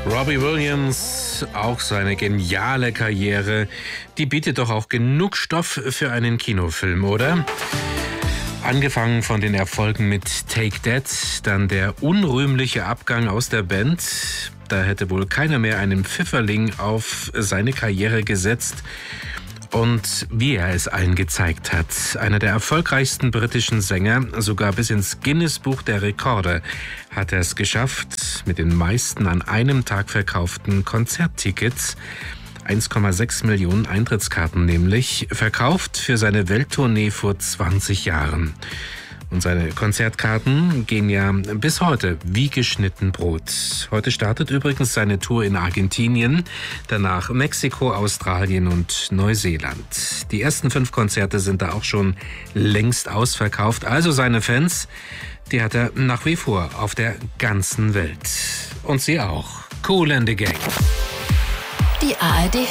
Robbie Williams, auch seine geniale Karriere, die bietet doch auch genug Stoff für einen Kinofilm, oder? Angefangen von den Erfolgen mit Take That, dann der unrühmliche Abgang aus der Band. Da hätte wohl keiner mehr einen Pfifferling auf seine Karriere gesetzt. Und wie er es allen gezeigt hat, einer der erfolgreichsten britischen Sänger, sogar bis ins Guinness-Buch der Rekorde, hat er es geschafft, mit den meisten an einem Tag verkauften Konzerttickets, 1,6 Millionen Eintrittskarten nämlich, verkauft für seine Welttournee vor 20 Jahren. Und seine Konzertkarten gehen ja bis heute wie geschnitten Brot. Heute startet übrigens seine Tour in Argentinien, danach Mexiko, Australien und Neuseeland. Die ersten 5 Konzerte sind da auch schon längst ausverkauft. Also seine Fans, die hat er nach wie vor auf der ganzen Welt. Und sie auch. Kool and the Gang. Die ARD